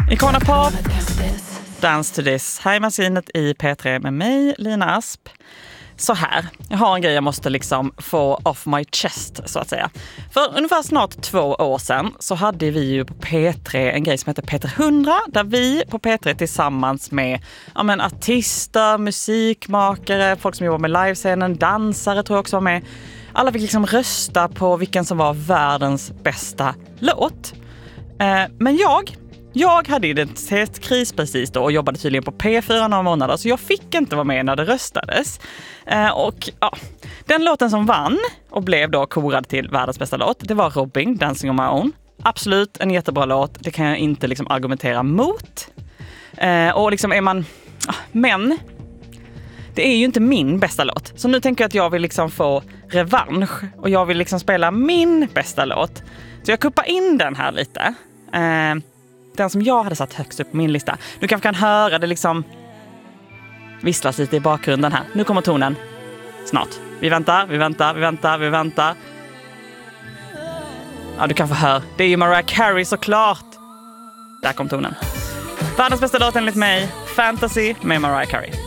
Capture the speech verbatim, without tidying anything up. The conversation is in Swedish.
Icona Pop, Dance to this. Här är magasinet i P tre med mig, Lina Asp. Så här, jag har en grej jag måste liksom få off my chest så att säga. För ungefär snart två år sedan så hade vi ju på P tre en grej som heter P tre hundra. Där vi på P tre tillsammans med ja, men, artister, musikmakare, folk som jobbar med livescenen, dansare tror jag också var med. Alla fick liksom rösta på vilken som var världens bästa låt. Eh, men jag... Jag hade identitetskris precis då och jobbade tydligen på P fyra några månader så jag fick inte vara med när det röstades. Eh, och ja, den låten som vann och blev då korad till världens bästa låt, det var Robin, Dancing on my own. Absolut en jättebra låt, det kan jag inte liksom argumentera mot. Eh, och liksom är man... Men det är ju inte min bästa låt. Så nu tänker jag att jag vill liksom få revansch och jag vill liksom spela min bästa låt. Så jag kuppar in den här lite. Eh, Den som jag hade satt högst upp på min lista. Du kanske kan höra det liksom visslas lite i bakgrunden här. Nu kommer tonen. Snart. Vi väntar, vi väntar, vi väntar, vi väntar. Ja, du kan få höra. Det är ju Mariah Carey såklart. Där kom tonen. Världens bästa låt enligt mig. Fantasy med Mariah Carey.